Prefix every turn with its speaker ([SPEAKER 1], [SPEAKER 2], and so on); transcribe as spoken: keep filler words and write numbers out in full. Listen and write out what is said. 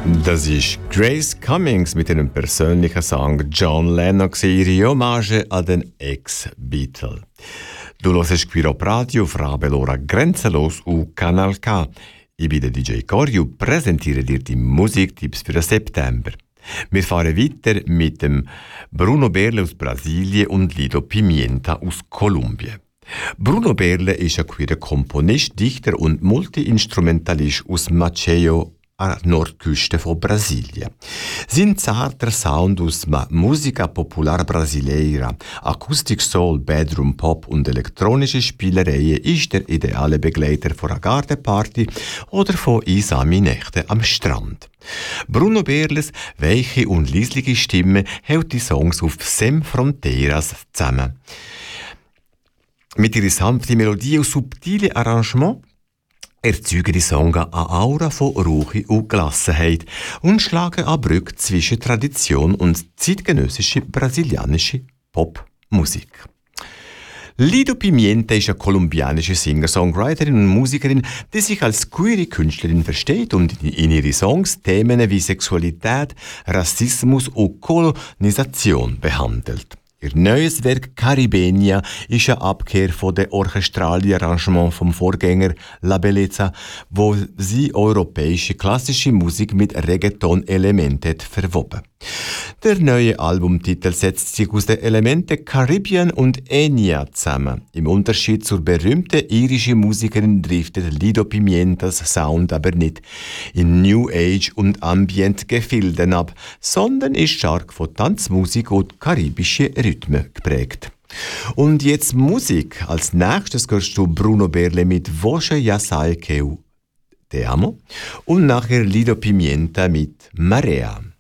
[SPEAKER 1] Das ist Grace Cummings mit einem persönlichen Song John Lennon, ihre Hommage an den Ex-Beatle. Du hörst qui auf Radio auf Rabelora Grenzenlos auf Kanal K. Ich bin der D J Corio und präsentiere dir die Musiktipps für den September. Wir fahren weiter mit dem Bruno Berle aus Brasilien und Lido Pimienta aus Kolumbien. Bruno Berle ist ein queerer Komponist, Dichter und Multi-Instrumentalist aus Maceió an der Nordküste von Brasilien. Sein zarter Sound aus Musica Popular Brasileira, Akustik Soul, Bedroom Pop und elektronische Spielereien ist der ideale Begleiter von einer Gartenparty oder von einsamen Nächten am Strand. Bruno Berles weiche und leisliche Stimme hält die Songs auf Sem Fronteras zusammen. Mit ihrer sanften Melodie und subtilen Arrangement erzeugen die Songs eine Aura von Ruhe und Gelassenheit und schlagen eine Brücke zwischen Tradition und zeitgenössischer brasilianischer Popmusik. Lido Pimienta ist eine kolumbianische Singer-Songwriterin und Musikerin, die sich als queere Künstlerin versteht und in ihre Songs Themen wie Sexualität, Rassismus und Kolonisation behandelt. Ihr neues Werk Caribenia ist eine Abkehr von dem orchestralen Arrangement vom Vorgänger La Bellezza, wo sie europäische klassische Musik mit Reggaeton-Elementen verwoben. Der neue Albumtitel setzt sich aus den Elementen Caribbean und Enya zusammen. Im Unterschied zur berühmten irischen Musikerin driftet Lido Pimientas Sound aber nicht in New Age und Ambient Gefilden ab, sondern ist stark von Tanzmusik und karibische Rhythmen geprägt. Und jetzt Musik. Als nächstes hörst du Bruno Berle mit Voce ya sai que te amo und nachher Lido Pimienta mit Marea.